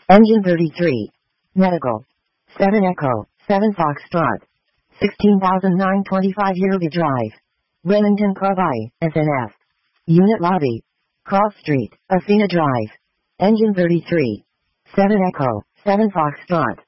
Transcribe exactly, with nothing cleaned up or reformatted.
Engine thirty-three. Medical. seven Echo, seven Foxtrot. sixteen thousand nine hundred twenty-five Yearly Drive. Remington Club I, S N F. Unit Lobby. Cross Street, Athena Drive. Engine thirty-three. seven Echo, seven Foxtrot.